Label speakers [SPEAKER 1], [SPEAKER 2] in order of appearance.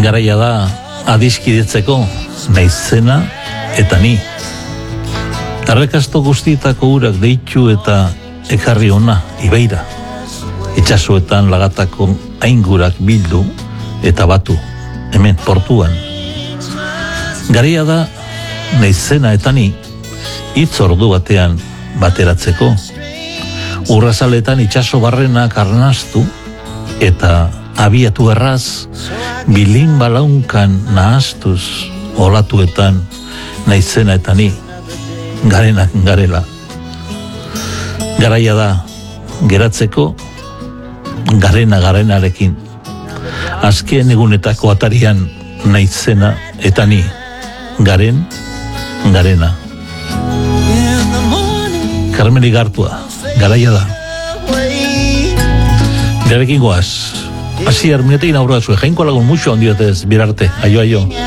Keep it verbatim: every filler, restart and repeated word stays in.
[SPEAKER 1] Garaia da adiskidetzeko naizena eta ni. Arrakasto guztietako urak deitu eta ekarri ona ibeira. Itxasuetan lagatako aingurak bildu eta batu, hemen portuan. Garaia da naizena eta ni hitz ordu batean bateratzeko. Urrazaletan itxaso barrenak arnastu eta abiatu erraz, bilin balaunkan nahastuz olatuetan naizena eta ni garenak garela. Garaia da geratzeko garena garenarekin. Azken egunetako atarian naizena eta ni garen garena. Carmen Igartua, garaia da. Garekin goaz. Asi arminetekin aurra zuen, jainko lagun muxo handiotez birarte. Aio, aio.